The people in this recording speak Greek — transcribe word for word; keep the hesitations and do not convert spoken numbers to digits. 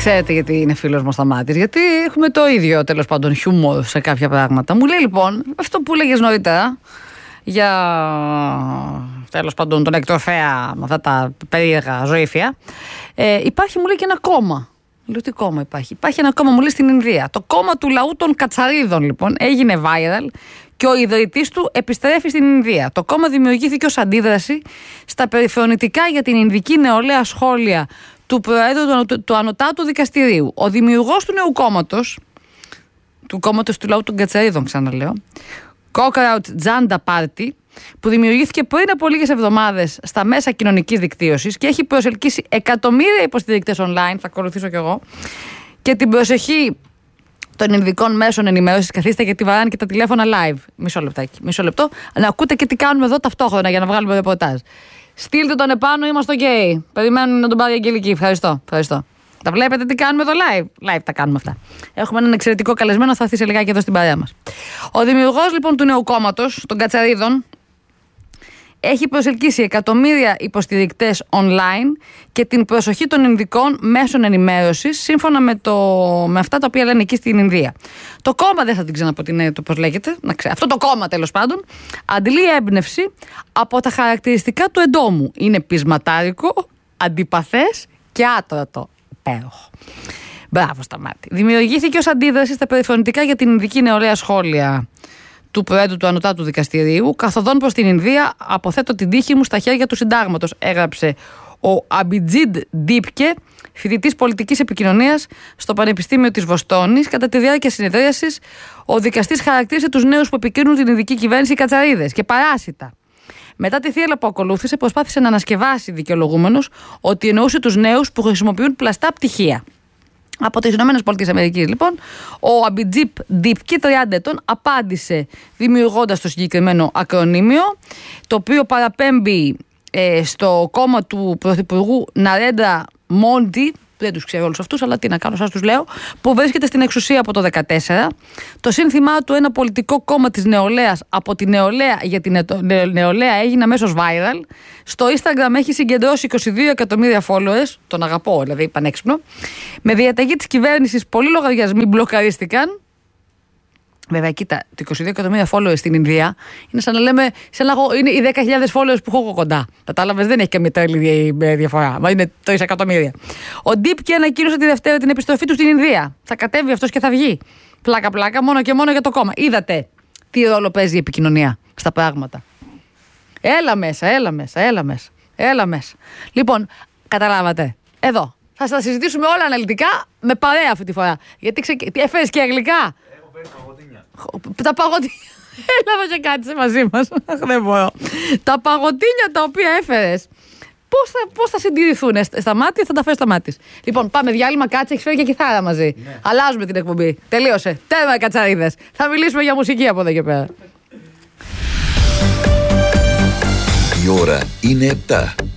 ξέρετε γιατί είναι φίλος μου Σταμάτης. Γιατί έχουμε το ίδιο τέλος πάντων χιούμορ σε κάποια πράγματα. Μου λέει λοιπόν αυτό που λέγες νωρίτερα για τέλος πάντων τον εκτροφέα με αυτά τα περίεργα ζωήφια. Ε, υπάρχει μου λέει και ένα κόμμα. Λέω τι κόμμα υπάρχει. Υπάρχει ένα κόμμα μου λέει στην Ινδία. Το κόμμα του λαού των Κατσαρίδων λοιπόν έγινε viral και ο ιδρυτής του επιστρέφει στην Ινδία. Το κόμμα δημιουργήθηκε ως αντίδραση στα περιφρονητικά για την Ινδική νεολαία σχόλια του Προέδρου του, του, του Ανωτάτου Δικαστηρίου. Ο δημιουργός του νέου κόμματος, του κόμματος του λαού των Κατσαρίδων, ξαναλέω, Cockroach Janta Party, που δημιουργήθηκε πριν από λίγες εβδομάδες στα μέσα κοινωνικής δικτύωσης και έχει προσελκύσει εκατομμύρια υποστηρικτές online, θα ακολουθήσω κι εγώ, και την προσοχή των Ινδικών μέσων ενημέρωσης, καθίστε γιατί βαράνε και τα τηλέφωνα live. Μισό λεπτάκι, μισό λεπτό, να ακούτε και τι κάνουμε εδώ ταυτόχρονα για να βγάλουμε ρεπορτάζ. Στείλτε τον επάνω, είμαστε ok. Περιμένουν να τον πάρει η Αγγελική. Ευχαριστώ, ευχαριστώ. Τα βλέπετε τι κάνουμε εδώ live. Live τα κάνουμε αυτά. Έχουμε έναν εξαιρετικό καλεσμένο, θα έρθει σε λιγάκι εδώ στην παρέα μας. Ο δημιουργός λοιπόν του νέου κόμματος, των Κατσαρίδων, έχει προσελκύσει εκατομμύρια υποστηρικτές online και την προσοχή των Ινδικών μέσων ενημέρωσης, σύμφωνα με, το, με αυτά τα οποία λένε εκεί στην Ινδία. Το κόμμα, δεν θα την ξαναπώ το πώς λέγεται, να ξέρω, αυτό το κόμμα τέλος πάντων, αντλεί έμπνευση από τα χαρακτηριστικά του εντόμου. Είναι πεισματάρικο, αντιπαθές και άτρωτο. Υπέροχο. Μπράβο Σταμάτη. Δημιουργήθηκε ως αντίδραση στα περιφρονητικά για την Ινδική νεολαία σχόλια του Προέδρου του Ανωτάτου Δικαστηρίου. Καθοδόν προς την Ινδία, αποθέτω την τύχη μου στα χέρια του συντάγματος, έγραψε ο Αμπιτζίντ Ντίπκε, φοιτητής πολιτικής επικοινωνίας στο Πανεπιστήμιο της Βοστόνης. Κατά τη διάρκεια συνεδρίασης, ο δικαστής χαρακτήρισε τους νέους που επικρίνουν την Ινδική κυβέρνηση κατσαρίδες και παράσιτα. Μετά τη θύελλα που ακολούθησε, προσπάθησε να ανασκευάσει δικαιολογούμενος ότι εννοούσε τους νέους που χρησιμοποιούν πλαστά πτυχία. Από τις ΗΠΑ, λοιπόν, ο Αμπιτζίπ Ντίπκι, τριάντα ετών, απάντησε δημιουργώντας το συγκεκριμένο ακρονίμιο, το οποίο παραπέμπει ε, στο κόμμα του Πρωθυπουργού Ναρέντρα Μόντι, δεν τους ξέρω όλους αυτούς, αλλά τι να κάνω, σας τους λέω, που βρίσκεται στην εξουσία από το δύο χιλιάδες δεκατέσσερα. Το σύνθημά του, ένα πολιτικό κόμμα της νεολαίας, από τη νεολαία για την νεολαία, έγινε αμέσως viral. Στο Instagram έχει συγκεντρώσει είκοσι δύο εκατομμύρια followers, τον αγαπώ, δηλαδή πανέξυπνο. Με διαταγή της κυβέρνησης, πολλοί λογαριασμοί μπλοκαρίστηκαν. Βέβαια, κοίτα, το είκοσι δύο εκατομμύρια followers στην Ινδία είναι σαν να λέμε, σαν να έχω, είναι οι δέκα χιλιάδες followers που έχω εγώ κοντά. Κατάλαβες, δεν έχει καμία τρελή διαφορά. Μα είναι τρία εκατομμύρια. Ο Ντίπκι ανακοίνωσε τη Δευτέρα την επιστροφή του στην Ινδία. Θα κατέβει αυτός και θα βγει. Πλάκα-πλάκα, μόνο και μόνο για το κόμμα. Είδατε τι ρόλο παίζει η επικοινωνία στα πράγματα. Έλα μέσα, έλα μέσα, έλα μέσα. Έλα μέσα. Λοιπόν, καταλάβατε. Εδώ. Θα τα συζητήσουμε όλα αναλυτικά με παρέα αυτή τη φορά. Γιατί ξε... έφερες και αγγλικά. Παγωτίνια. Τα παγωτίνια. Έλα εδώ και κάτσε μαζί μας. Δεν μπορώ. Τα παγωτίνια τα οποία έφερες, πώς θα, πώς θα συντηρηθούν στα μάτια, θα τα φέρεις στα μάτια. Λοιπόν, πάμε διάλειμμα, κάτσε, έχεις φέρει και κιθάρα μαζί. Ναι. Αλλάζουμε την εκπομπή. Τελείωσε. Τέρμα κατσαρίδες. Θα μιλήσουμε για μουσική από εδώ και πέρα. Η ώρα είναι επτά.